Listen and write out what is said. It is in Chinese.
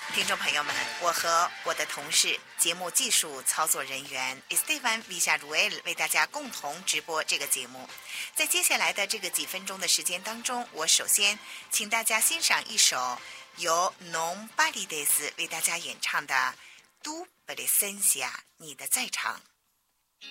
听众朋友们，我和我的同事、节目技术操作人员 Esteban Villarruel 为大家共同直播这个节目。在接下来的这个几分钟的时间当中，我首先请大家欣赏一首由 Non Palides 为大家演唱的《Tu Presencia》，你的在场。